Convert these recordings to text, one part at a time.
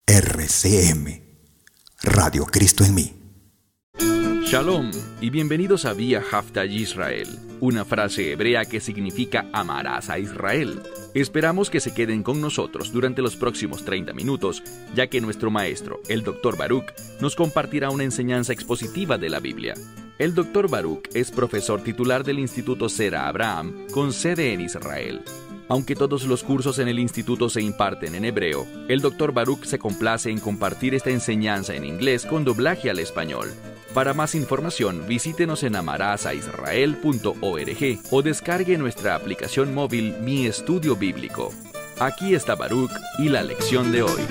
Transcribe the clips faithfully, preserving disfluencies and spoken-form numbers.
R C M, Radio Cristo en mí. Shalom y bienvenidos a Vía Haftaj Israel, una frase hebrea que significa amarás a Israel. Esperamos que se queden con nosotros durante los próximos treinta minutos, ya que nuestro maestro, el doctor Baruch, nos compartirá una enseñanza expositiva de la Biblia. El doctor Baruch es profesor titular del Instituto Zera Abraham, con sede en Israel. Aunque todos los cursos en el instituto se imparten en hebreo, el doctor Baruch se complace en compartir esta enseñanza en inglés con doblaje al español. Para más información, visítenos en amarasaisrael punto org o descargue nuestra aplicación móvil Mi Estudio Bíblico. Aquí está Baruch y la lección de hoy.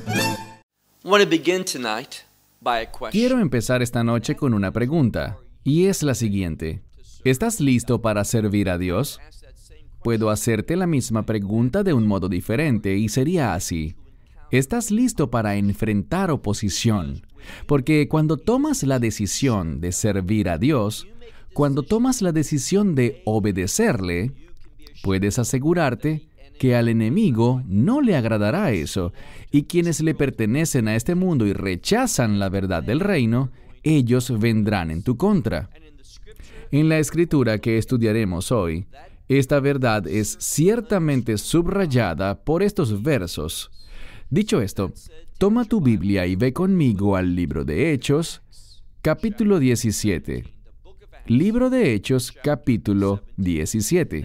Quiero empezar esta noche con una pregunta, y es la siguiente. ¿Estás listo para servir a Dios? Puedo hacerte la misma pregunta de un modo diferente, y sería así. ¿Estás listo para enfrentar oposición? Porque cuando tomas la decisión de servir a Dios, cuando tomas la decisión de obedecerle, puedes asegurarte que al enemigo no le agradará eso, y quienes le pertenecen a este mundo y rechazan la verdad del reino, ellos vendrán en tu contra. En la escritura que estudiaremos hoy, esta verdad es ciertamente subrayada por estos versos. Dicho esto, toma tu Biblia y ve conmigo al libro de Hechos, capítulo diecisiete. Libro de Hechos, capítulo diecisiete.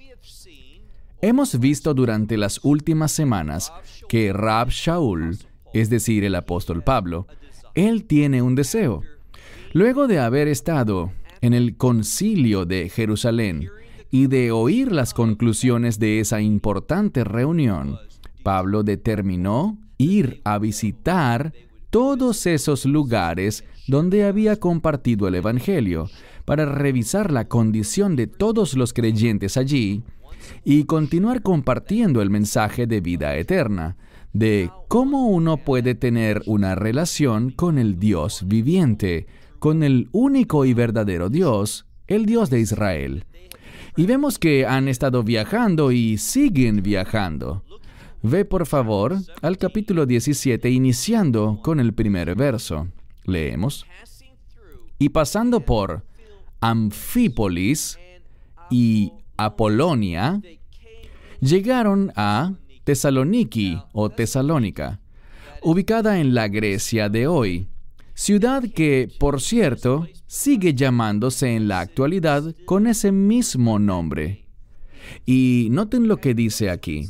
Hemos visto durante las últimas semanas que Rab Shaul, es decir, el apóstol Pablo, él tiene un deseo. Luego de haber estado en el concilio de Jerusalén y de oír las conclusiones de esa importante reunión, Pablo determinó ir a visitar todos esos lugares donde había compartido el Evangelio, para revisar la condición de todos los creyentes allí y continuar compartiendo el mensaje de vida eterna, de cómo uno puede tener una relación con el Dios viviente, con el único y verdadero Dios, el Dios de Israel. Y vemos que han estado viajando y siguen viajando. Ve, por favor, al capítulo diecisiete, iniciando con el primer verso. Leemos. Y pasando por Anfípolis y Apolonia, llegaron a Tesaloniki o Tesalónica, ubicada en la Grecia de hoy, ciudad que, por cierto, sigue llamándose en la actualidad con ese mismo nombre. Y noten lo que dice aquí.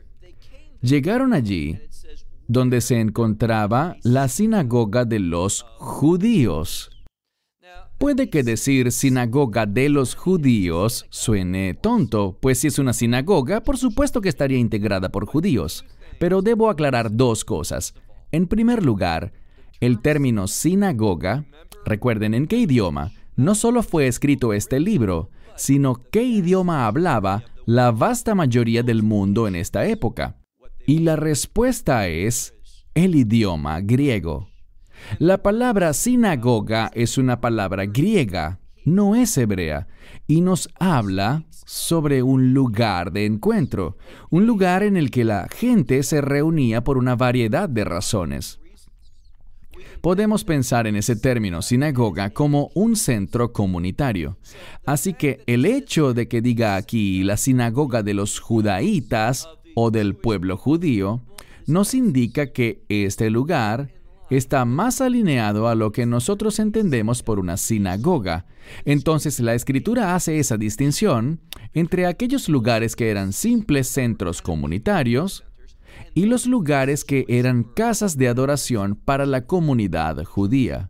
Llegaron allí, donde se encontraba la sinagoga de los judíos. Puede que decir sinagoga de los judíos suene tonto, pues si es una sinagoga, por supuesto que estaría integrada por judíos. Pero debo aclarar dos cosas. En primer lugar, el término sinagoga, recuerden en qué idioma, no solo fue escrito este libro, sino qué idioma hablaba la vasta mayoría del mundo en esta época. Y la respuesta es el idioma griego. La palabra sinagoga es una palabra griega, no es hebrea, y nos habla sobre un lugar de encuentro, un lugar en el que la gente se reunía por una variedad de razones. Podemos pensar en ese término sinagoga como un centro comunitario. Así que el hecho de que diga aquí la sinagoga de los judaítas o del pueblo judío nos indica que este lugar está más alineado a lo que nosotros entendemos por una sinagoga. Entonces la Escritura hace esa distinción entre aquellos lugares que eran simples centros comunitarios y los lugares que eran casas de adoración para la comunidad judía.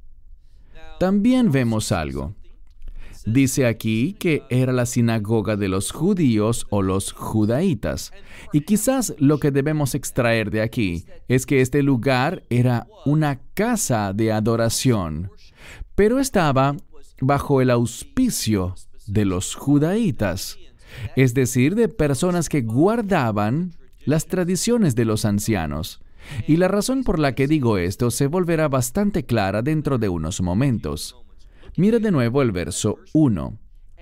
También vemos algo. Dice aquí que era la sinagoga de los judíos o los judaítas. Y quizás lo que debemos extraer de aquí es que este lugar era una casa de adoración, pero estaba bajo el auspicio de los judaítas, es decir, de personas que guardaban las tradiciones de los ancianos. Y la razón por la que digo esto se volverá bastante clara dentro de unos momentos. Mira de nuevo el verso uno.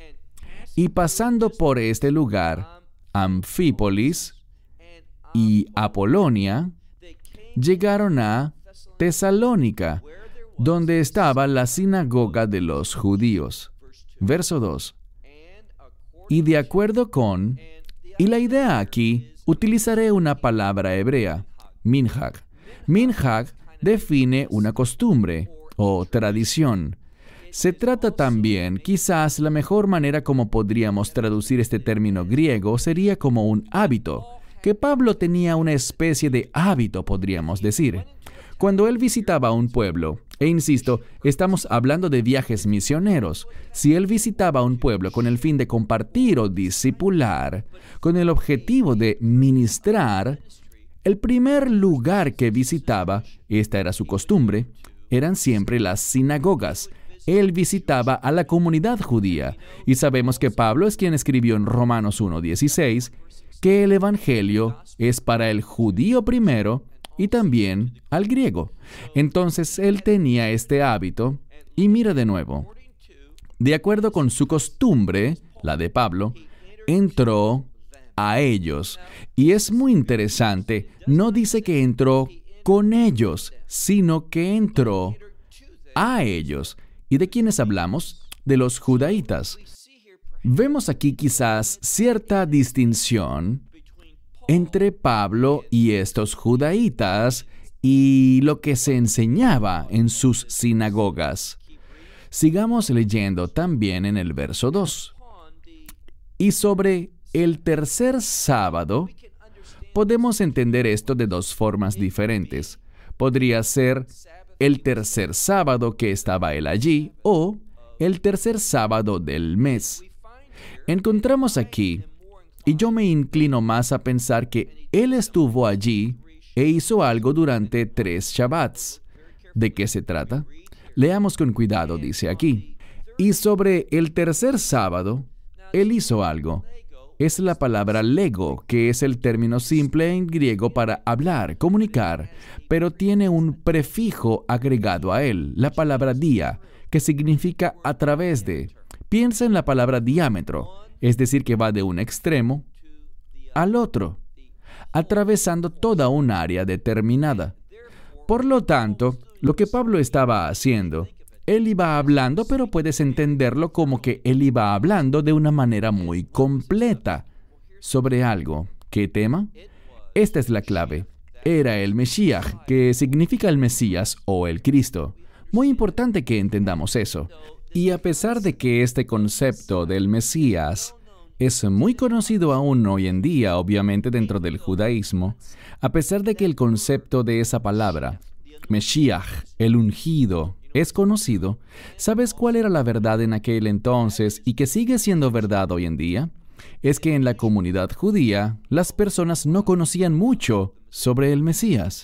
Y pasando por este lugar, Anfípolis y Apolonia, llegaron a Tesalónica, donde estaba la sinagoga de los judíos. Verso dos. Y de acuerdo con, y la idea aquí, utilizaré una palabra hebrea, minhag. Minhag define una costumbre o tradición. Se trata también, quizás la mejor manera como podríamos traducir este término griego sería como un hábito, que Pablo tenía una especie de hábito, podríamos decir. Cuando él visitaba un pueblo, e insisto, estamos hablando de viajes misioneros, si él visitaba un pueblo con el fin de compartir o discipular, con el objetivo de ministrar, el primer lugar que visitaba, esta era su costumbre, eran siempre las sinagogas. Él visitaba a la comunidad judía, y sabemos que Pablo es quien escribió en Romanos uno dieciséis que el evangelio es para el judío primero y también al griego. Entonces él tenía este hábito, y mira de nuevo, de acuerdo con su costumbre, la de Pablo, entró a ellos. Y es muy interesante, no dice que entró con ellos, sino que entró a ellos. ¿Y de quiénes hablamos? De los judaítas. Vemos aquí quizás cierta distinción entre Pablo y estos judaítas y lo que se enseñaba en sus sinagogas. Sigamos leyendo también en el verso dos. Y sobre el tercer sábado, podemos entender esto de dos formas diferentes. Podría ser el tercer sábado que estaba él allí o el tercer sábado del mes. Encontramos aquí, y yo me inclino más a pensar que él estuvo allí e hizo algo durante tres Shabbats. ¿De qué se trata? Leamos con cuidado, dice aquí. Y sobre el tercer sábado, él hizo algo. Es la palabra lego, que es el término simple en griego para hablar, comunicar, pero tiene un prefijo agregado a él, la palabra dia, que significa a través de. Piensa en la palabra diámetro, es decir, que va de un extremo al otro, atravesando toda un área determinada. Por lo tanto, lo que Pablo estaba haciendo, él iba hablando, pero puedes entenderlo como que él iba hablando de una manera muy completa sobre algo. ¿Qué tema? Esta es la clave. Era el Mesías, que significa el Mesías o el Cristo. Muy importante que entendamos eso. Y a pesar de que este concepto del Mesías es muy conocido aún hoy en día, obviamente dentro del judaísmo, a pesar de que el concepto de esa palabra, Mesías, el ungido, es conocido, ¿sabes cuál era la verdad en aquel entonces y que sigue siendo verdad hoy en día? Es que en la comunidad judía, las personas no conocían mucho sobre el Mesías.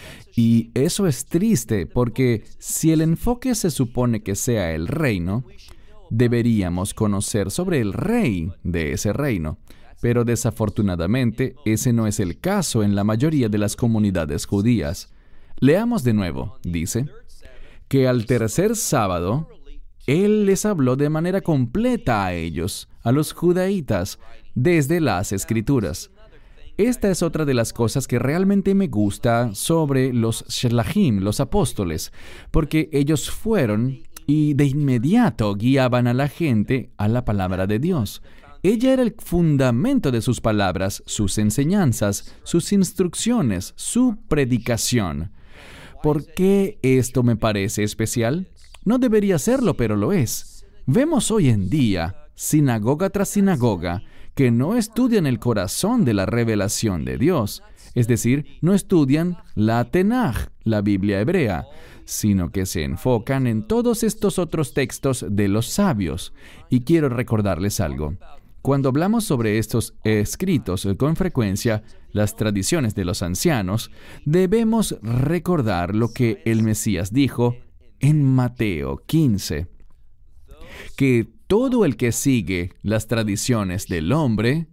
Y eso es triste porque si el enfoque se supone que sea el reino, deberíamos conocer sobre el rey de ese reino. Pero desafortunadamente, ese no es el caso en la mayoría de las comunidades judías. Leamos de nuevo, dice, que al tercer sábado, él les habló de manera completa a ellos, a los judaítas, desde las Escrituras. Esta es otra de las cosas que realmente me gusta sobre los shlachim, los apóstoles, porque ellos fueron y de inmediato guiaban a la gente a la palabra de Dios. Ella era el fundamento de sus palabras, sus enseñanzas, sus instrucciones, su predicación. ¿Por qué esto me parece especial? No debería serlo, pero lo es. Vemos hoy en día, sinagoga tras sinagoga, que no estudian el corazón de la revelación de Dios, es decir, no estudian la Tenaj, la Biblia hebrea, sino que se enfocan en todos estos otros textos de los sabios. Y quiero recordarles algo. Cuando hablamos sobre estos escritos, con frecuencia, las tradiciones de los ancianos, debemos recordar lo que el Mesías dijo en Mateo quince, que todo el que sigue las tradiciones del hombre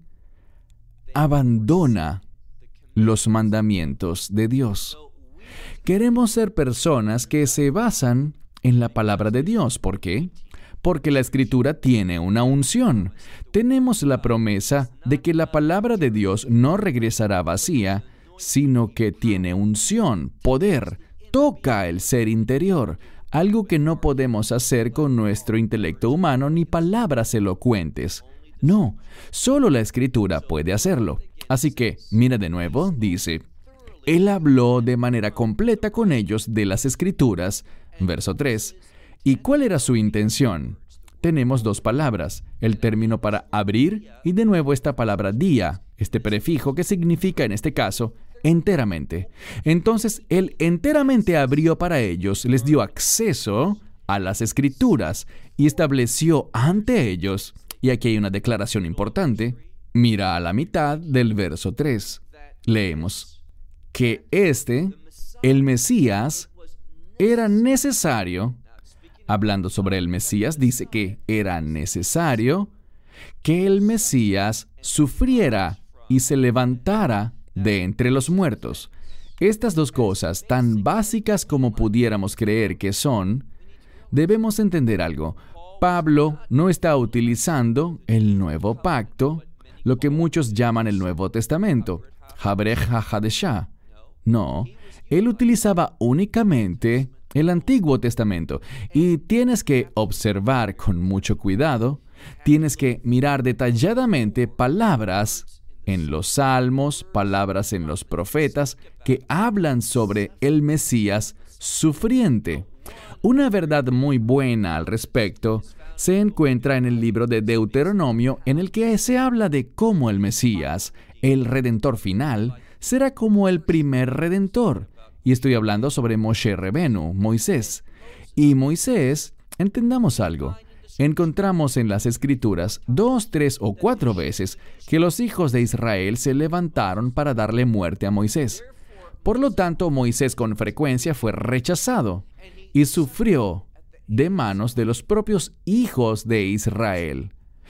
abandona los mandamientos de Dios. Queremos ser personas que se basan en la palabra de Dios. ¿Por qué? Porque la Escritura tiene una unción. Tenemos la promesa de que la palabra de Dios no regresará vacía, sino que tiene unción, poder, toca el ser interior, algo que no podemos hacer con nuestro intelecto humano ni palabras elocuentes. No, solo la Escritura puede hacerlo. Así que, mira de nuevo, dice, Él habló de manera completa con ellos de las Escrituras, verso tres. ¿Y cuál era su intención? Tenemos dos palabras, el término para abrir y de nuevo esta palabra día, este prefijo que significa en este caso enteramente. Entonces, Él enteramente abrió para ellos, les dio acceso a las Escrituras y estableció ante ellos, y aquí hay una declaración importante, mira a la mitad del verso tres. Leemos, que este, el Mesías, era necesario, hablando sobre el Mesías, dice que era necesario que el Mesías sufriera y se levantara de entre los muertos. Estas dos cosas, tan básicas como pudiéramos creer que son, debemos entender algo. Pablo no está utilizando el Nuevo Pacto, lo que muchos llaman el Nuevo Testamento, Habrej HaHadeshah. No, él utilizaba únicamente el Antiguo Testamento. Y tienes que observar con mucho cuidado, tienes que mirar detalladamente palabras en los Salmos, palabras en los profetas, que hablan sobre el Mesías sufriente. Una verdad muy buena al respecto se encuentra en el libro de Deuteronomio, en el que se habla de cómo el Mesías, el Redentor final, será como el primer Redentor. Y estoy hablando sobre Moshe Rebenu, Moisés. Y Moisés, entendamos algo, encontramos en las Escrituras dos, tres o cuatro veces que los hijos de Israel se levantaron para darle muerte a Moisés. Por lo tanto, Moisés con frecuencia fue rechazado y sufrió de manos de los propios hijos de Israel.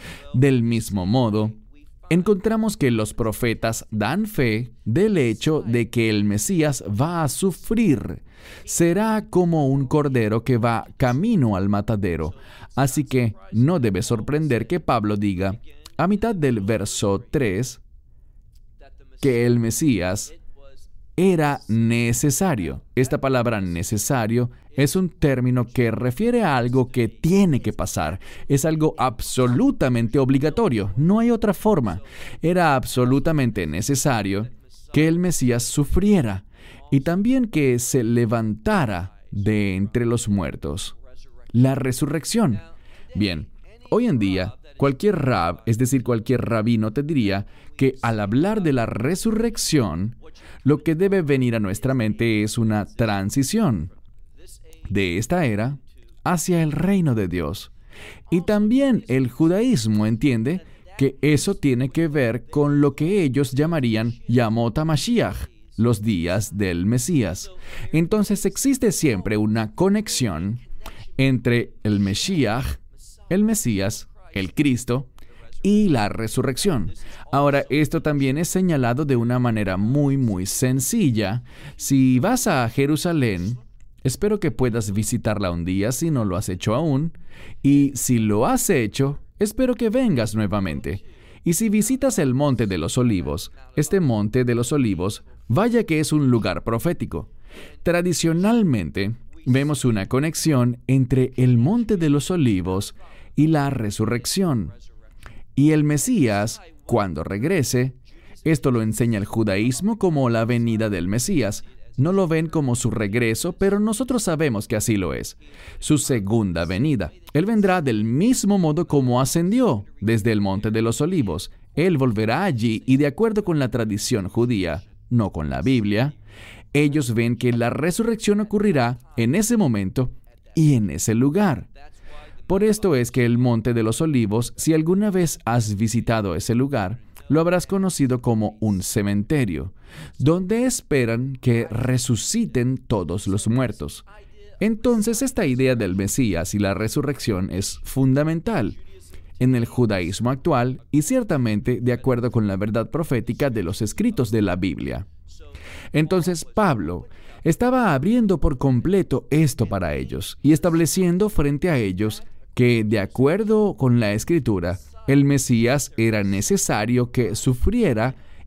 Del mismo modo, encontramos que los profetas dan fe del hecho de que el Mesías va a sufrir. Será como un cordero que va camino al matadero. Así que no debe sorprender que Pablo diga, a mitad del verso tres, que el Mesías era necesario. Esta palabra necesario es un término que refiere a algo que tiene que pasar. Es algo absolutamente obligatorio. No hay otra forma. Era absolutamente necesario que el Mesías sufriera y también que se levantara de entre los muertos. La resurrección. Bien, hoy en día, cualquier rab, es decir, cualquier rabino, te diría que al hablar de la resurrección, lo que debe venir a nuestra mente es una transición de esta era hacia el reino de Dios. Y también el judaísmo entiende que eso tiene que ver con lo que ellos llamarían Yamot HaMashiach, los días del Mesías. Entonces existe siempre una conexión entre el Mesías, el Mesías, el Cristo, y la resurrección. Ahora, esto también es señalado de una manera muy, muy sencilla. Si vas a Jerusalén, espero que puedas visitarla un día si no lo has hecho aún. Y si lo has hecho, espero que vengas nuevamente. Y si visitas el Monte de los Olivos, este Monte de los Olivos, vaya que es un lugar profético. Tradicionalmente, vemos una conexión entre el Monte de los Olivos y la resurrección. Y el Mesías, cuando regrese, esto lo enseña el judaísmo como la venida del Mesías. No lo ven como su regreso, pero nosotros sabemos que así lo es. Su segunda venida. Él vendrá del mismo modo como ascendió desde el Monte de los Olivos. Él volverá allí y de acuerdo con la tradición judía, no con la Biblia, ellos ven que la resurrección ocurrirá en ese momento y en ese lugar. Por esto es que el Monte de los Olivos, si alguna vez has visitado ese lugar, lo habrás conocido como un cementerio, donde esperan que resuciten todos los muertos. Entonces, esta idea del Mesías y la resurrección es fundamental en el judaísmo actual y ciertamente de acuerdo con la verdad profética de los escritos de la Biblia. Entonces, Pablo estaba abriendo por completo esto para ellos y estableciendo frente a ellos que, de acuerdo con la Escritura, el Mesías era necesario que sufriera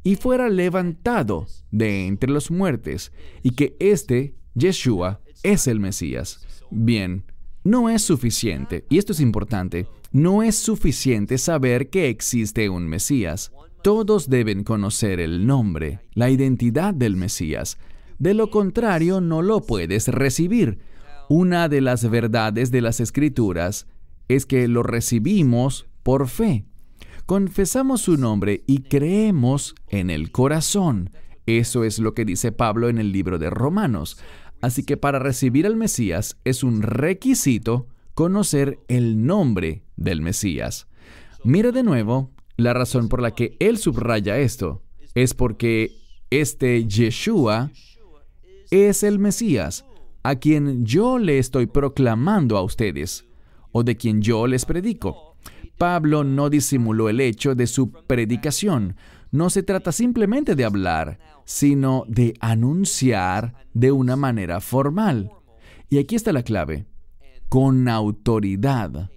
y fuera levantado de entre los muertos, y que este, Yeshua, es el Mesías. Bien, no es suficiente, y esto es importante, no es suficiente saber que existe un Mesías. Todos deben conocer el nombre, la identidad del Mesías. De lo contrario, no lo puedes recibir. Una de las verdades de las Escrituras es que lo recibimos por fe. Confesamos su nombre y creemos en el corazón. Eso es lo que dice Pablo en el libro de Romanos. Así que para recibir al Mesías es un requisito conocer el nombre del Mesías. Mira de nuevo, la razón por la que él subraya esto es porque este Yeshua es el Mesías, a quien yo le estoy proclamando a ustedes, o de quien yo les predico. Pablo no disimuló el hecho de su predicación. No se trata simplemente de hablar, sino de anunciar de una manera formal. Y aquí está la clave: con autoridad.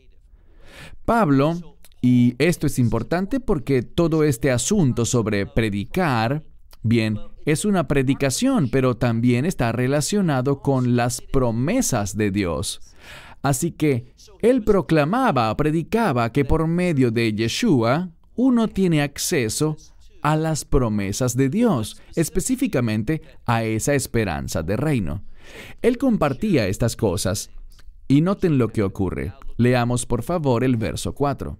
Pablo, y esto es importante porque todo este asunto sobre predicar, bien, es una predicación, pero también está relacionado con las promesas de Dios. Así que él proclamaba, predicaba que por medio de Yeshua, uno tiene acceso a las promesas de Dios, específicamente a esa esperanza de reino. Él compartía estas cosas. Y noten lo que ocurre. Leamos por favor el verso cuatro.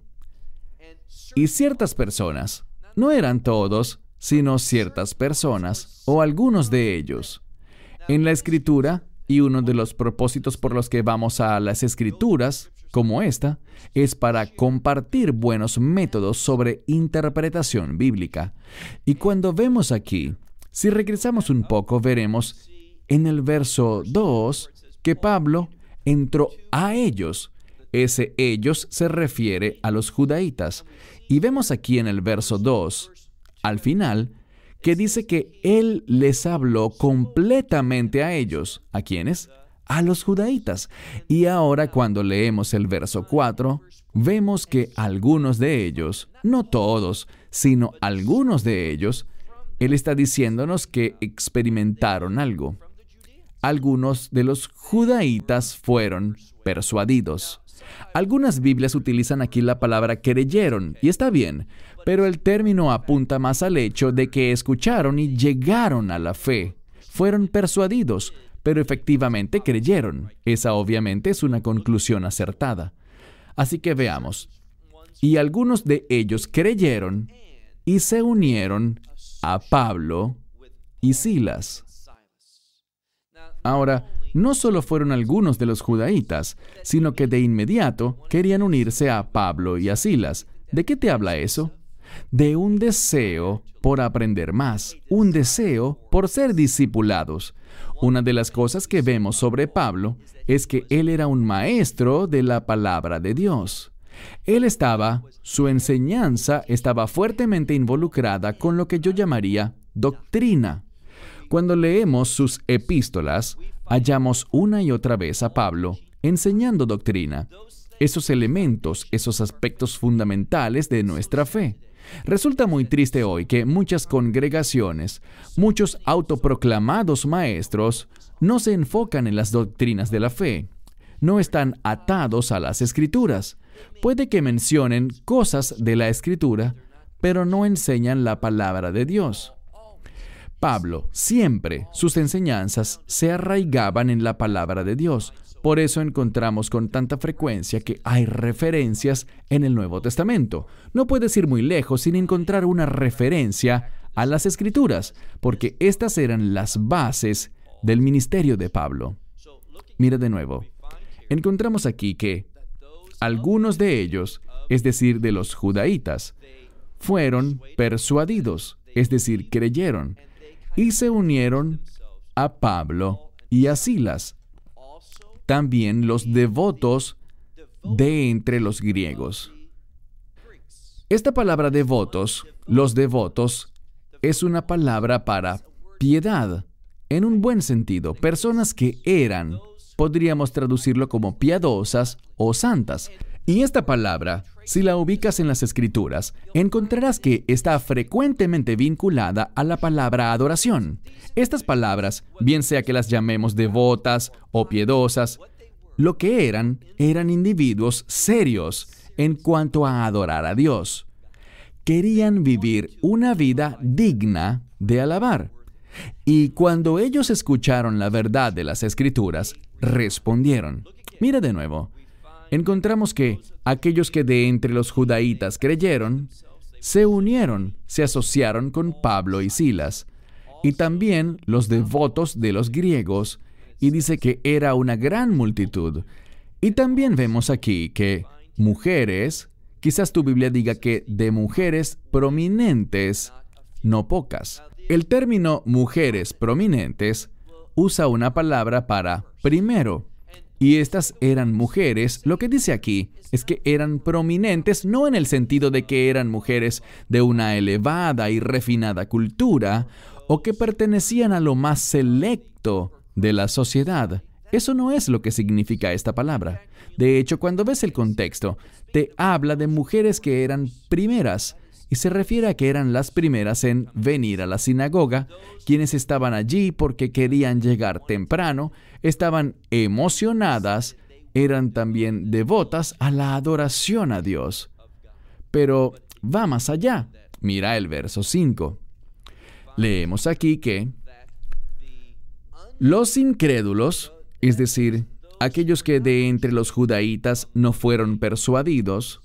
Y ciertas personas, no eran todos, sino ciertas personas, o algunos de ellos. En la Escritura, y uno de los propósitos por los que vamos a las Escrituras, como esta, es para compartir buenos métodos sobre interpretación bíblica. Y cuando vemos aquí, si regresamos un poco, veremos en el verso dos que Pablo entró a ellos. Ese ellos se refiere a los judaítas. Y vemos aquí en el verso dos, al final, que dice que él les habló completamente a ellos. ¿A quiénes? A los judaítas. Y ahora cuando leemos el verso cuatro, vemos que algunos de ellos, no todos, sino algunos de ellos, él está diciéndonos que experimentaron algo. Algunos de los judaítas fueron persuadidos. Algunas Biblias utilizan aquí la palabra creyeron, y está bien, pero el término apunta más al hecho de que escucharon y llegaron a la fe. Fueron persuadidos, pero efectivamente creyeron. Esa obviamente es una conclusión acertada. Así que veamos. Y algunos de ellos creyeron y se unieron a Pablo y Silas. Ahora, no solo fueron algunos de los judaítas, sino que de inmediato querían unirse a Pablo y a Silas. ¿De qué te habla eso? De un deseo por aprender más, un deseo por ser discipulados. Una de las cosas que vemos sobre Pablo es que él era un maestro de la palabra de Dios. Él estaba, su enseñanza estaba fuertemente involucrada con lo que yo llamaría doctrina. Cuando leemos sus epístolas, hallamos una y otra vez a Pablo enseñando doctrina, esos elementos, esos aspectos fundamentales de nuestra fe. Resulta muy triste hoy que muchas congregaciones, muchos autoproclamados maestros, no se enfocan en las doctrinas de la fe. No están atados a las Escrituras. Puede que mencionen cosas de la Escritura, pero no enseñan la palabra de Dios. Pablo, siempre sus enseñanzas se arraigaban en la palabra de Dios. Por eso encontramos con tanta frecuencia que hay referencias en el Nuevo Testamento. No puedes ir muy lejos sin encontrar una referencia a las Escrituras, porque estas eran las bases del ministerio de Pablo. Mira de nuevo. Encontramos aquí que algunos de ellos, es decir, de los judaítas, fueron persuadidos, es decir, creyeron, y se unieron a Pablo y a Silas. También los devotos de entre los griegos. Esta palabra devotos, los devotos, es una palabra para piedad, en un buen sentido. Personas que eran, podríamos traducirlo como piadosas o santas. Y esta palabra, si la ubicas en las Escrituras, encontrarás que está frecuentemente vinculada a la palabra adoración. Estas palabras, bien sea que las llamemos devotas o piedosas, lo que eran, eran individuos serios en cuanto a adorar a Dios. Querían vivir una vida digna de alabar. Y cuando ellos escucharon la verdad de las Escrituras, respondieron. Mira de nuevo. Encontramos que aquellos que de entre los judaítas creyeron, se unieron, se asociaron con Pablo y Silas, y también los devotos de los griegos, y dice que era una gran multitud. Y también vemos aquí que mujeres, quizás tu Biblia diga que de mujeres prominentes, no pocas. El término mujeres prominentes usa una palabra para primero. Y estas eran mujeres, lo que dice aquí es que eran prominentes no en el sentido de que eran mujeres de una elevada y refinada cultura o que pertenecían a lo más selecto de la sociedad. Eso no es lo que significa esta palabra. De hecho, cuando ves el contexto, te habla de mujeres que eran primeras, y se refiere a que eran las primeras en venir a la sinagoga, quienes estaban allí porque querían llegar temprano, estaban emocionadas, eran también devotas a la adoración a Dios. Pero va más allá. Mira el verso cinco. Leemos aquí que los incrédulos, es decir, aquellos que de entre los judaítas no fueron persuadidos,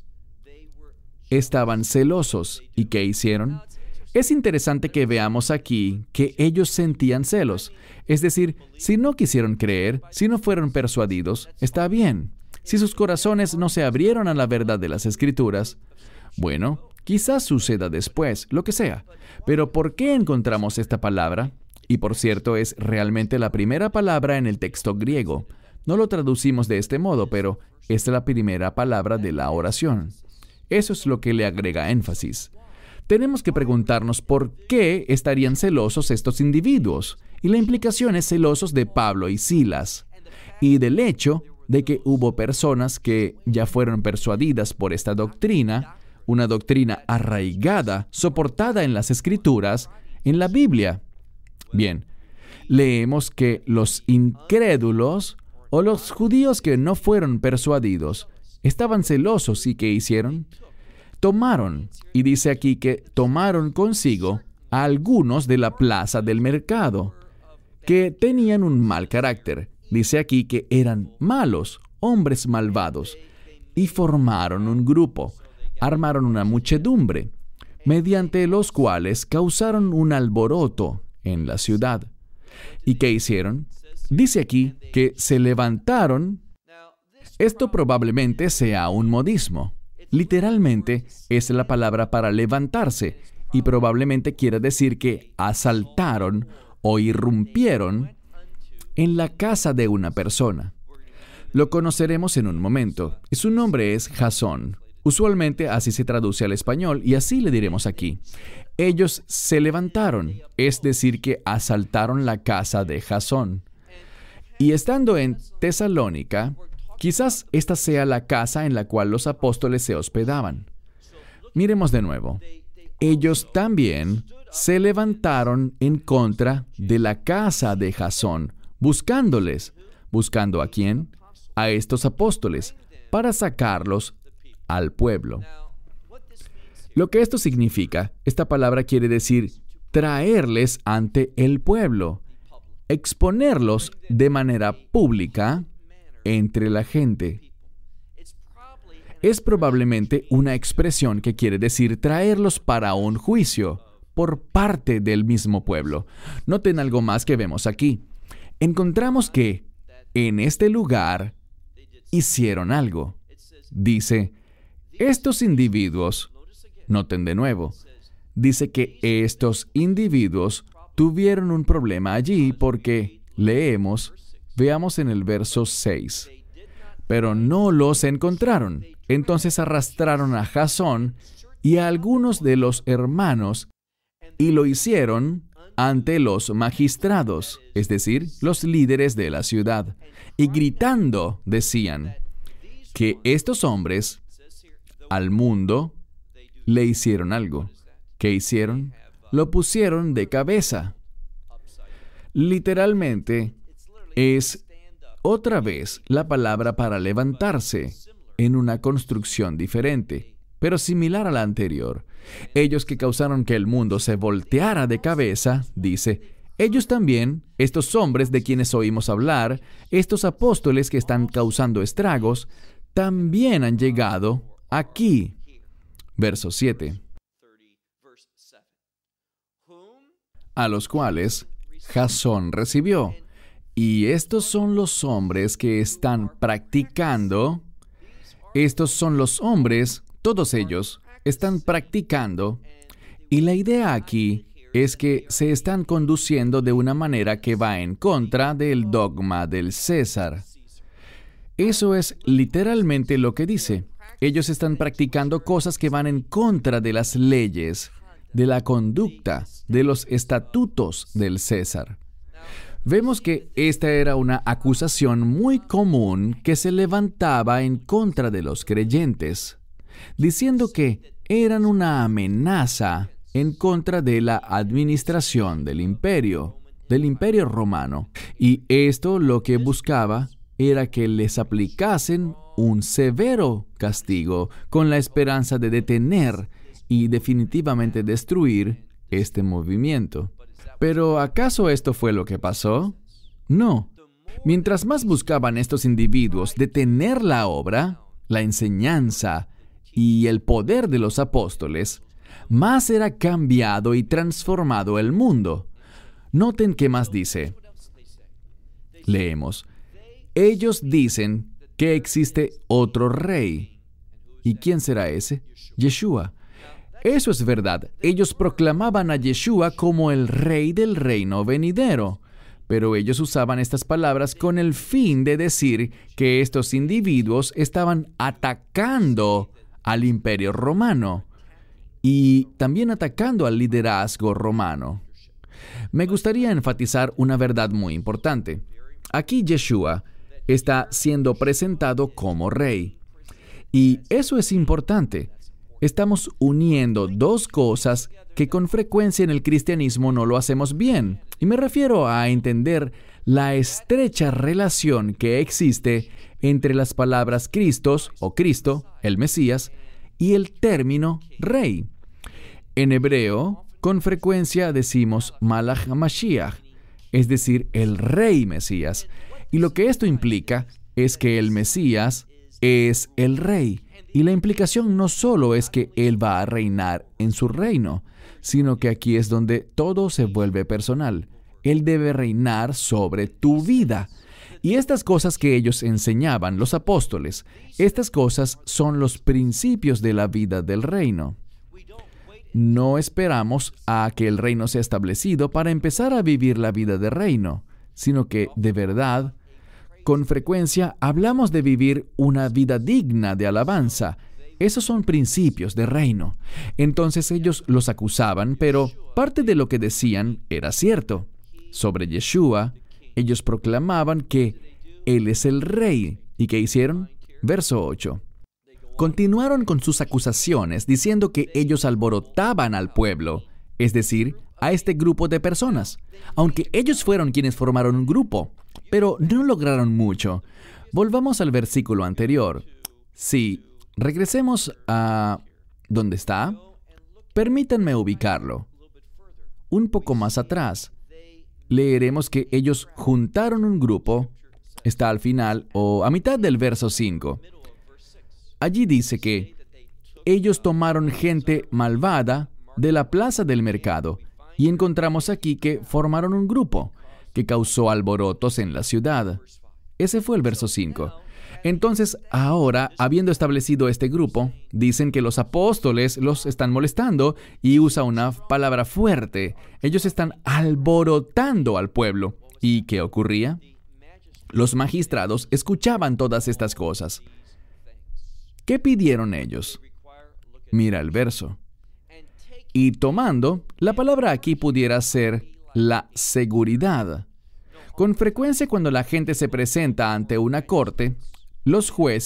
estaban celosos. ¿Y qué hicieron? Es interesante que veamos aquí que ellos sentían celos. Es decir, si no quisieron creer, si no fueron persuadidos, está bien. Si sus corazones no se abrieron a la verdad de las Escrituras, bueno, quizás suceda después, lo que sea. Pero ¿por qué encontramos esta palabra? Y por cierto, es realmente la primera palabra en el texto griego. No lo traducimos de este modo, pero es la primera palabra de la oración. Eso es lo que le agrega énfasis. Tenemos que preguntarnos por qué estarían celosos estos individuos. Y la implicación es celosos de Pablo y Silas. Y del hecho de que hubo personas que ya fueron persuadidas por esta doctrina, una doctrina arraigada, soportada en las Escrituras, en la Biblia. Bien, leemos que los incrédulos o los judíos que no fueron persuadidos estaban celosos. ¿Y qué hicieron? Tomaron, y dice aquí que tomaron consigo a algunos de la plaza del mercado, que tenían un mal carácter. Dice aquí que eran malos, hombres malvados, y formaron un grupo, armaron una muchedumbre, mediante los cuales causaron un alboroto en la ciudad. ¿Y qué hicieron? Dice aquí que se levantaron. Esto probablemente sea un modismo. Literalmente es la palabra para levantarse y probablemente quiere decir que asaltaron o irrumpieron en la casa de una persona. Lo conoceremos en un momento y su nombre es Jasón. Usualmente así se traduce al español y así le diremos aquí. Ellos se levantaron, es decir que asaltaron la casa de Jasón. Y estando en Tesalónica, quizás esta sea la casa en la cual los apóstoles se hospedaban. Miremos de nuevo. Ellos también se levantaron en contra de la casa de Jasón, buscándoles. ¿Buscando a quién? A estos apóstoles, para sacarlos al pueblo. Lo que esto significa, esta palabra quiere decir traerles ante el pueblo, exponerlos de manera pública entre la gente. Es probablemente una expresión que quiere decir traerlos para un juicio por parte del mismo pueblo. Noten algo más que vemos aquí. Encontramos que en este lugar hicieron algo. Dice, estos individuos, noten de nuevo, dice que estos individuos tuvieron un problema allí porque, leemos, veamos en el verso seis, pero no los encontraron. Entonces arrastraron a Jasón y a algunos de los hermanos y lo hicieron ante los magistrados, es decir, los líderes de la ciudad, y gritando decían, que estos hombres al mundo le hicieron algo. ¿Qué hicieron? Lo pusieron de cabeza. Literalmente es otra vez la palabra para levantarse en una construcción diferente, pero similar a la anterior. Ellos que causaron que el mundo se volteara de cabeza, dice, ellos también, estos hombres de quienes oímos hablar, estos apóstoles que están causando estragos, también han llegado aquí. Verso siete. A los cuales Jasón recibió. Y estos son los hombres que están practicando, estos son los hombres, todos ellos, están practicando, y la idea aquí es que se están conduciendo de una manera que va en contra del dogma del César. Eso es literalmente lo que dice. Ellos están practicando cosas que van en contra de las leyes, de la conducta, de los estatutos del César. Vemos que esta era una acusación muy común que se levantaba en contra de los creyentes, diciendo que eran una amenaza en contra de la administración del imperio, del imperio romano. Y esto lo que buscaba era que les aplicasen un severo castigo con la esperanza de detener y definitivamente destruir este movimiento. ¿Pero acaso esto fue lo que pasó? No. Mientras más buscaban estos individuos detener la obra, la enseñanza y el poder de los apóstoles, más era cambiado y transformado el mundo. Noten qué más dice. Leemos. Ellos dicen que existe otro rey. ¿Y quién será ese? Yeshua. Eso es verdad. Ellos proclamaban a Yeshua como el rey del reino venidero. Pero ellos usaban estas palabras con el fin de decir que estos individuos estaban atacando al imperio romano y también atacando al liderazgo romano. Me gustaría enfatizar una verdad muy importante. Aquí Yeshua está siendo presentado como rey. Y eso es importante. Estamos uniendo dos cosas que con frecuencia en el cristianismo no lo hacemos bien. Y me refiero a entender la estrecha relación que existe entre las palabras Cristos o Cristo, el Mesías, y el término rey. En hebreo, con frecuencia decimos Malach Mashiach, es decir, el rey Mesías. Y lo que esto implica es que el Mesías es el rey. Y la implicación no solo es que Él va a reinar en su reino, sino que aquí es donde todo se vuelve personal. Él debe reinar sobre tu vida. Y estas cosas que ellos enseñaban, los apóstoles, estas cosas son los principios de la vida del reino. No esperamos a que el reino sea establecido para empezar a vivir la vida de reino, sino que, de verdad, con frecuencia hablamos de vivir una vida digna de alabanza. Esos son principios de reino. Entonces ellos los acusaban, pero parte de lo que decían era cierto. Sobre Yeshua, ellos proclamaban que Él es el rey. ¿Y qué hicieron? Verso ocho. Continuaron con sus acusaciones diciendo que ellos alborotaban al pueblo, es decir, a este grupo de personas, aunque ellos fueron quienes formaron un grupo, pero no lograron mucho. Volvamos al versículo anterior. Si regresemos a... ¿dónde está? Permítanme ubicarlo. Un poco más atrás, leeremos que ellos juntaron un grupo, está al final o a mitad del verso cinco. Allí dice que ellos tomaron gente malvada de la plaza del mercado y encontramos aquí que formaron un grupo que causó alborotos en la ciudad. Ese fue el verso cinco. Entonces, ahora, habiendo establecido este grupo, dicen que los apóstoles los están molestando y usa una palabra fuerte. Ellos están alborotando al pueblo. ¿Y qué ocurría? Los magistrados escuchaban todas estas cosas. ¿Qué pidieron ellos? Mira el verso. Y tomando, la palabra aquí pudiera ser la seguridad. Con frecuencia cuando la gente se presenta ante una corte, los jueces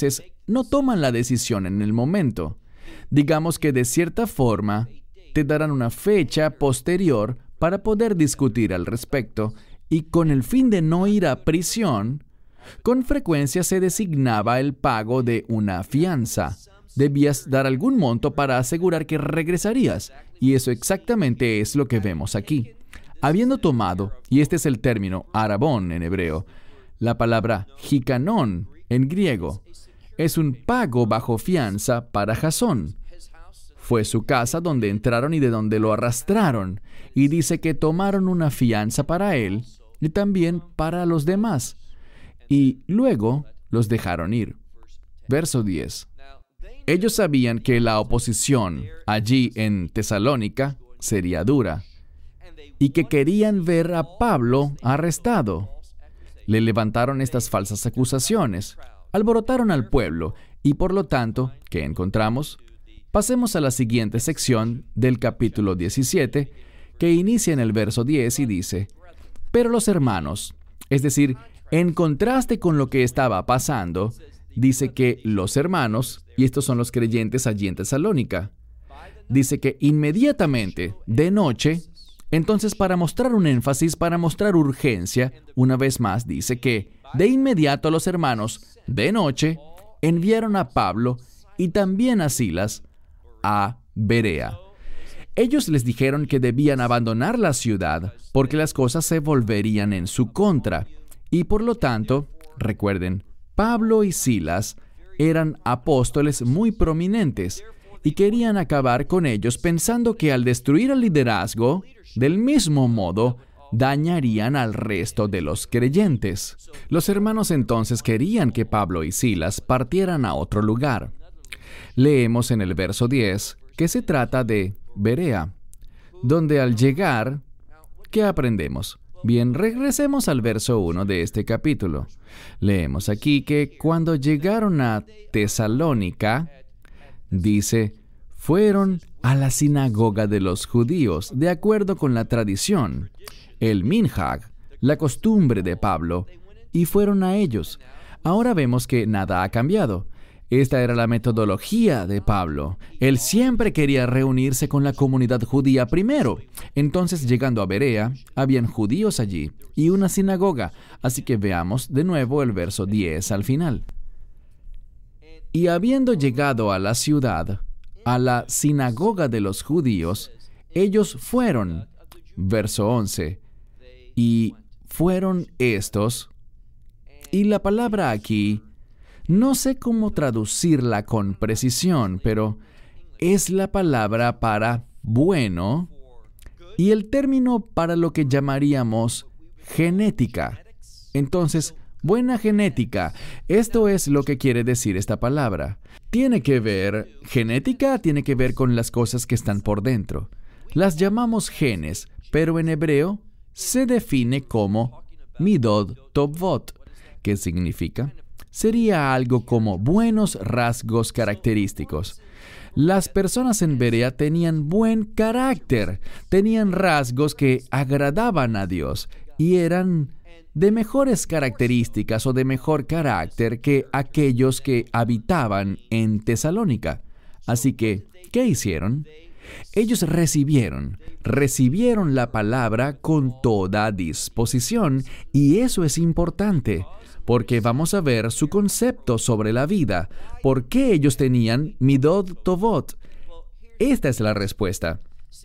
no toman la decisión en el momento. Digamos que de cierta forma te darán una fecha posterior para poder discutir al respecto, y con el fin de no ir a prisión, con frecuencia se designaba el pago de una fianza. Debías dar algún monto para asegurar que regresarías, y eso exactamente es lo que vemos aquí. Habiendo tomado, y este es el término arabón en hebreo, la palabra jicanón en griego, es un pago bajo fianza para Jasón. Fue su casa donde entraron y de donde lo arrastraron, y dice que tomaron una fianza para él y también para los demás, y luego los dejaron ir. Verso diez. Ellos sabían que la oposición allí en Tesalónica sería dura, y que querían ver a Pablo arrestado. Le levantaron estas falsas acusaciones, alborotaron al pueblo, y por lo tanto, ¿qué encontramos? Pasemos a la siguiente sección del capítulo diecisiete, que inicia en el verso diez y dice: Pero los hermanos, es decir, en contraste con lo que estaba pasando, dice que los hermanos, y estos son los creyentes allí en Tesalónica, dice que inmediatamente, de noche, entonces para mostrar un énfasis, para mostrar urgencia, una vez más dice que de inmediato los hermanos, de noche, enviaron a Pablo y también a Silas a Berea. Ellos les dijeron que debían abandonar la ciudad porque las cosas se volverían en su contra. Y por lo tanto, recuerden, Pablo y Silas eran apóstoles muy prominentes y querían acabar con ellos pensando que al destruir el liderazgo, del mismo modo, dañarían al resto de los creyentes. Los hermanos entonces querían que Pablo y Silas partieran a otro lugar. Leemos en el verso diez que se trata de Berea, donde al llegar, ¿qué aprendemos? Bien, regresemos al verso uno de este capítulo. Leemos aquí que cuando llegaron a Tesalónica, dice, fueron a la sinagoga de los judíos, de acuerdo con la tradición, el minhag, la costumbre de Pablo, y fueron a ellos. Ahora vemos que nada ha cambiado. Esta era la metodología de Pablo. Él siempre quería reunirse con la comunidad judía primero. Entonces, llegando a Berea, habían judíos allí y una sinagoga. Así que veamos de nuevo el verso diez al final. Y habiendo llegado a la ciudad, a la sinagoga de los judíos, ellos fueron, verso once, y fueron estos, y la palabra aquí, no sé cómo traducirla con precisión, pero es la palabra para bueno y el término para lo que llamaríamos genética. Entonces, buena genética, esto es lo que quiere decir esta palabra. Tiene que ver, genética tiene que ver con las cosas que están por dentro. Las llamamos genes, pero en hebreo se define como midod tovot, que significa sería algo como buenos rasgos característicos. Las personas en Berea tenían buen carácter, tenían rasgos que agradaban a Dios y eran de mejores características o de mejor carácter que aquellos que habitaban en Tesalónica. Así que, ¿qué hicieron? Ellos recibieron, recibieron la palabra con toda disposición, y eso es importante, porque vamos a ver su concepto sobre la vida. ¿Por qué ellos tenían midod tovot? Esta es la respuesta.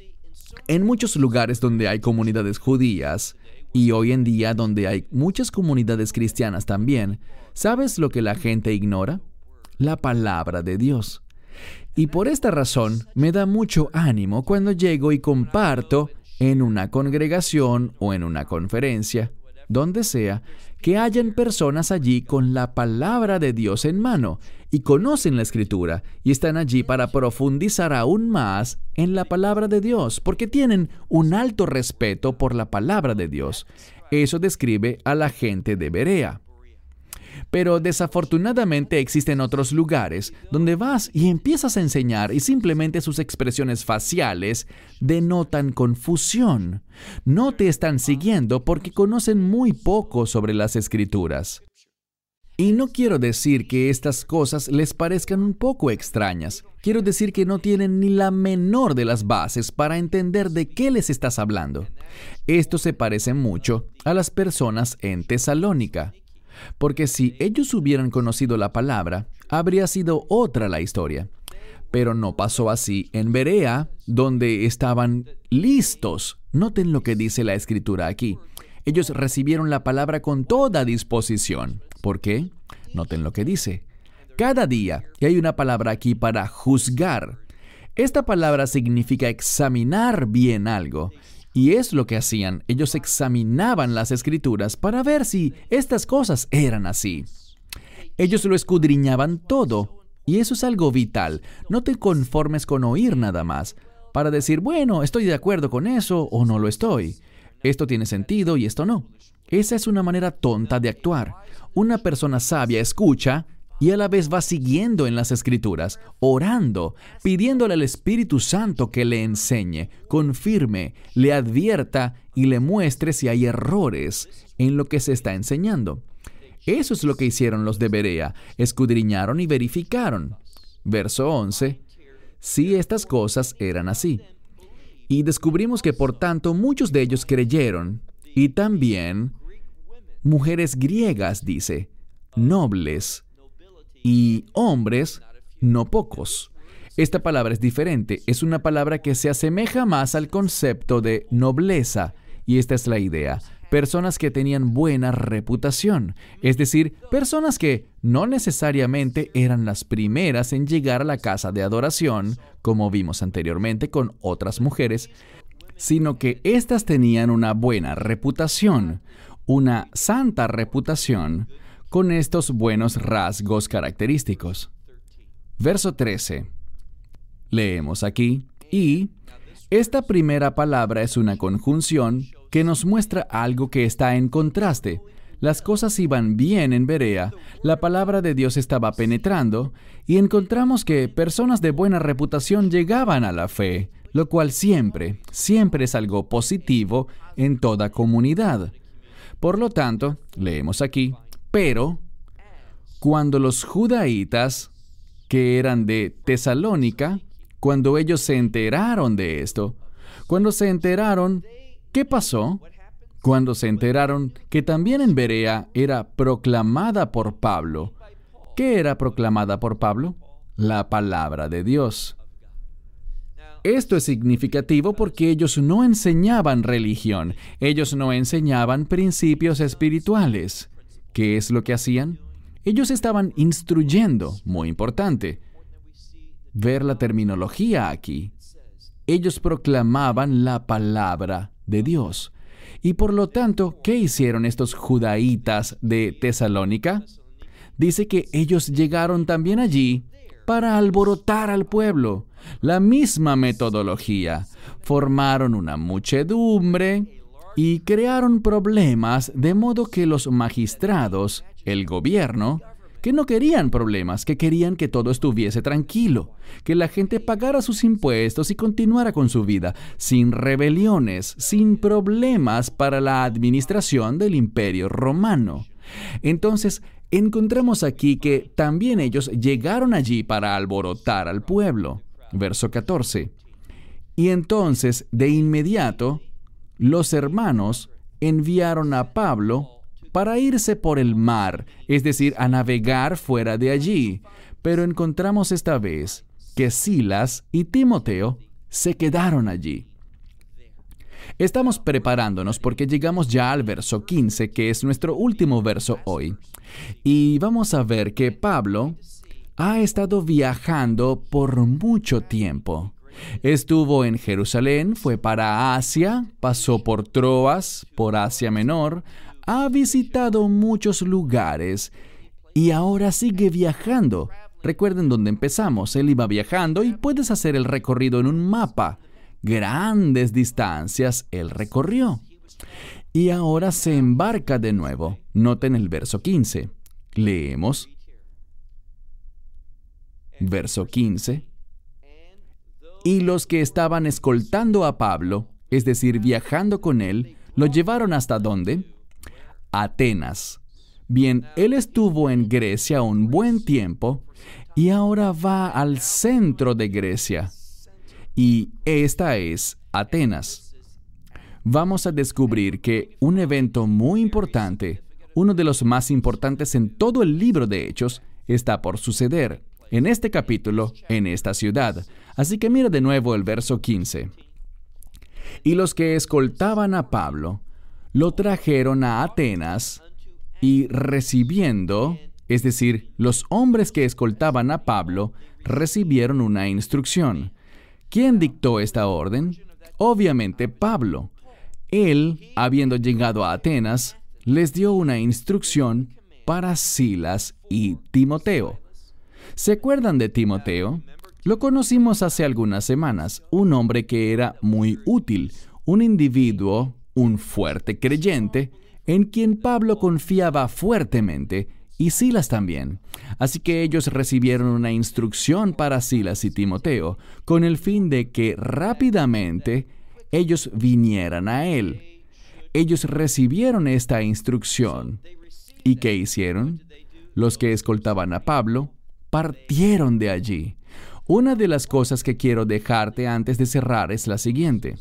En muchos lugares donde hay comunidades judías, y hoy en día donde hay muchas comunidades cristianas también, ¿sabes lo que la gente ignora? La palabra de Dios. Y por esta razón me da mucho ánimo cuando llego y comparto en una congregación o en una conferencia, donde sea, que hayan personas allí con la palabra de Dios en mano y conocen la Escritura y están allí para profundizar aún más en la palabra de Dios, porque tienen un alto respeto por la palabra de Dios. Eso describe a la gente de Berea. Pero desafortunadamente existen otros lugares donde vas y empiezas a enseñar y simplemente sus expresiones faciales denotan confusión. No te están siguiendo porque conocen muy poco sobre las Escrituras. Y no quiero decir que estas cosas les parezcan un poco extrañas. Quiero decir que no tienen ni la menor de las bases para entender de qué les estás hablando. Esto se parece mucho a las personas en Tesalónica. Porque si ellos hubieran conocido la palabra, habría sido otra la historia. Pero no pasó así en Berea, donde estaban listos. Noten lo que dice la Escritura aquí. Ellos recibieron la palabra con toda disposición. ¿Por qué? Noten lo que dice. Cada día, y hay una palabra aquí para juzgar. Esta palabra significa examinar bien algo. Y es lo que hacían. Ellos examinaban las Escrituras para ver si estas cosas eran así. Ellos lo escudriñaban todo. Y eso es algo vital. No te conformes con oír nada más, para decir, bueno, estoy de acuerdo con eso o no lo estoy. Esto tiene sentido y esto no. Esa es una manera tonta de actuar. Una persona sabia escucha y a la vez va siguiendo en las Escrituras, orando, pidiéndole al Espíritu Santo que le enseñe, confirme, le advierta y le muestre si hay errores en lo que se está enseñando. Eso es lo que hicieron los de Berea. Escudriñaron y verificaron. Verso once. Sí, estas cosas eran así. Y descubrimos que por tanto muchos de ellos creyeron. Y también mujeres griegas, dice, nobles y hombres no pocos. Esta palabra es diferente. Es una palabra que se asemeja más al concepto de nobleza. Y esta es la idea. Personas que tenían buena reputación, es decir, personas que no necesariamente eran las primeras en llegar a la casa de adoración, como vimos anteriormente con otras mujeres, sino que éstas tenían una buena reputación, una santa reputación, con estos buenos rasgos característicos. Verso trece. Leemos aquí, y esta primera palabra es una conjunción que nos muestra algo que está en contraste. Las cosas iban bien en Berea, la palabra de Dios estaba penetrando, y encontramos que personas de buena reputación llegaban a la fe, lo cual siempre, siempre es algo positivo en toda comunidad. Por lo tanto, leemos aquí, pero cuando los judaítas, que eran de Tesalónica, cuando ellos se enteraron de esto, cuando se enteraron, ¿qué pasó? Cuando se enteraron que también en Berea era proclamada por Pablo. ¿Qué era proclamada por Pablo? La palabra de Dios. Esto es significativo porque ellos no enseñaban religión, ellos no enseñaban principios espirituales. ¿Qué es lo que hacían? Ellos estaban instruyendo, muy importante. Ver la terminología aquí. Ellos proclamaban la palabra de Dios. Y por lo tanto, ¿qué hicieron estos judaítas de Tesalónica? Dice que ellos llegaron también allí para alborotar al pueblo. La misma metodología. Formaron una muchedumbre y crearon problemas de modo que los magistrados, el gobierno, que no querían problemas, que querían que todo estuviese tranquilo, que la gente pagara sus impuestos y continuara con su vida, sin rebeliones, sin problemas para la administración del Imperio Romano. Entonces, encontramos aquí que también ellos llegaron allí para alborotar al pueblo. Verso catorce. Y entonces, de inmediato, los hermanos enviaron a Pablo para irse por el mar, es decir, a navegar fuera de allí. Pero encontramos esta vez que Silas y Timoteo se quedaron allí. Estamos preparándonos porque llegamos ya al verso quince, que es nuestro último verso hoy. Y vamos a ver que Pablo ha estado viajando por mucho tiempo. Estuvo en Jerusalén, fue para Asia, pasó por Troas, por Asia Menor, ha visitado muchos lugares y ahora sigue viajando. Recuerden dónde empezamos. Él iba viajando y puedes hacer el recorrido en un mapa. Grandes distancias él recorrió. Y ahora se embarca de nuevo. Noten el verso quince. Leemos. Verso quince. Y los que estaban escoltando a Pablo, es decir, viajando con él, lo llevaron ¿hasta dónde? Atenas. Bien, él estuvo en Grecia un buen tiempo y ahora va al centro de Grecia. Y esta es Atenas. Vamos a descubrir que un evento muy importante, uno de los más importantes en todo el libro de Hechos, está por suceder en este capítulo, en esta ciudad. Así que mira de nuevo el verso quince. Y los que escoltaban a Pablo lo trajeron a Atenas y recibiendo, es decir, los hombres que escoltaban a Pablo recibieron una instrucción. ¿Quién dictó esta orden? Obviamente Pablo. Él, habiendo llegado a Atenas, les dio una instrucción para Silas y Timoteo. ¿Se acuerdan de Timoteo? Lo conocimos hace algunas semanas, un hombre que era muy útil, un individuo, un fuerte creyente, en quien Pablo confiaba fuertemente, y Silas también. Así que ellos recibieron una instrucción para Silas y Timoteo, con el fin de que rápidamente ellos vinieran a él. Ellos recibieron esta instrucción. ¿Y qué hicieron? Los que escoltaban a Pablo partieron de allí. Una de las cosas que quiero dejarte antes de cerrar es la siguiente.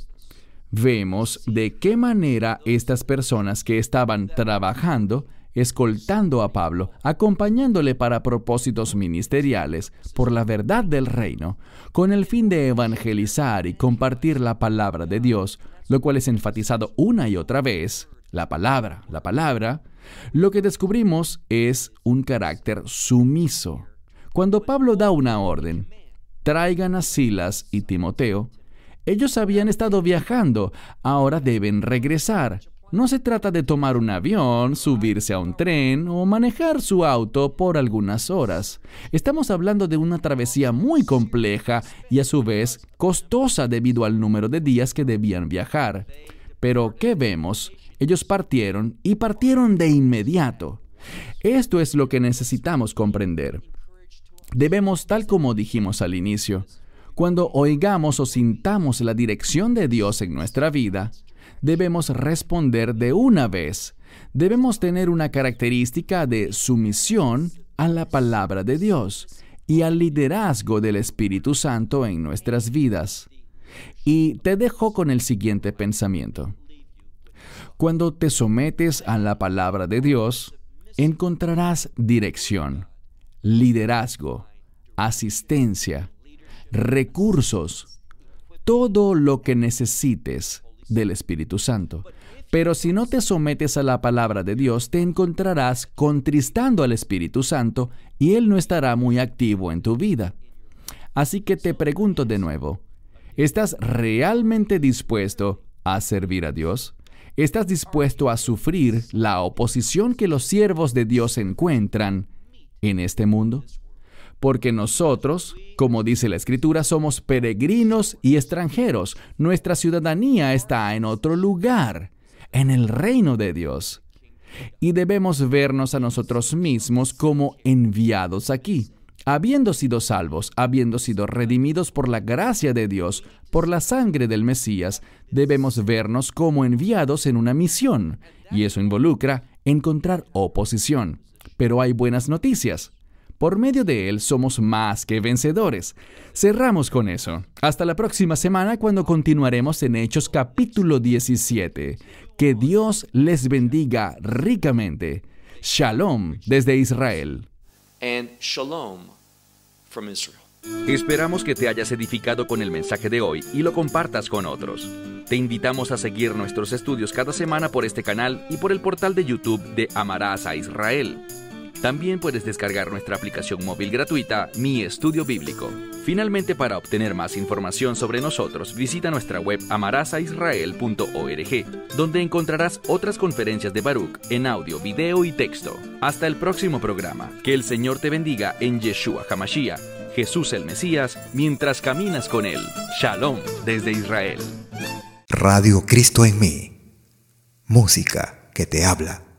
Vemos de qué manera estas personas que estaban trabajando, escoltando a Pablo, acompañándole para propósitos ministeriales por la verdad del reino, con el fin de evangelizar y compartir la palabra de Dios, lo cual es enfatizado una y otra vez, la palabra, la palabra, lo que descubrimos es un carácter sumiso. Cuando Pablo da una orden, traigan a Silas y Timoteo, ellos habían estado viajando, ahora deben regresar. No se trata de tomar un avión, subirse a un tren o manejar su auto por algunas horas. Estamos hablando de una travesía muy compleja y a su vez costosa debido al número de días que debían viajar. Pero, ¿qué vemos? Ellos partieron y partieron de inmediato. Esto es lo que necesitamos comprender. Debemos, tal como dijimos al inicio, cuando oigamos o sintamos la dirección de Dios en nuestra vida, debemos responder de una vez. Debemos tener una característica de sumisión a la palabra de Dios y al liderazgo del Espíritu Santo en nuestras vidas. Y te dejo con el siguiente pensamiento. Cuando te sometes a la palabra de Dios, encontrarás dirección, liderazgo, asistencia, recursos, todo lo que necesites del Espíritu Santo. Pero si no te sometes a la palabra de Dios, te encontrarás contristando al Espíritu Santo y Él no estará muy activo en tu vida. Así que te pregunto de nuevo, ¿estás realmente dispuesto a servir a Dios? ¿Estás dispuesto a sufrir la oposición que los siervos de Dios encuentran en este mundo? Porque nosotros, como dice la Escritura, somos peregrinos y extranjeros. Nuestra ciudadanía está en otro lugar, en el reino de Dios. Y debemos vernos a nosotros mismos como enviados aquí. Habiendo sido salvos, habiendo sido redimidos por la gracia de Dios, por la sangre del Mesías, debemos vernos como enviados en una misión. Y eso involucra encontrar oposición. Pero hay buenas noticias. Por medio de Él somos más que vencedores. Cerramos con eso. Hasta la próxima semana cuando continuaremos en Hechos capítulo diecisiete. Que Dios les bendiga ricamente. Shalom desde Israel. And shalom from Israel. Esperamos que te hayas edificado con el mensaje de hoy y lo compartas con otros. Te invitamos a seguir nuestros estudios cada semana por este canal y por el portal de YouTube de Amarás a Israel. También puedes descargar nuestra aplicación móvil gratuita, Mi Estudio Bíblico. Finalmente, para obtener más información sobre nosotros, visita nuestra web amarás a israel punto org, donde encontrarás otras conferencias de Baruch en audio, video y texto. Hasta el próximo programa. Que el Señor te bendiga en Yeshua HaMashiach, Jesús el Mesías, mientras caminas con Él. Shalom desde Israel. Radio Cristo en mí. Música que te habla.